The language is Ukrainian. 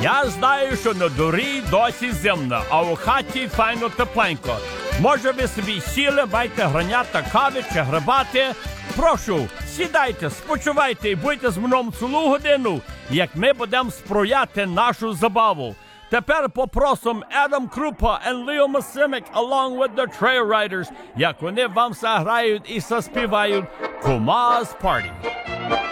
Я знаю, що на дворі досі зимно, а у хаті файно тепленько. Може, ви собі сіли, маєте гранята кави чи грибати? Прошу, сідайте, спочивайте і будьте з мною цілу годину, як ми будемо сприяти нашу забаву. Тепер попросимо Адам Крупа і Лео Масимик along with the Trail Riders, як вони вам заграють і заспівають Kuma's Party.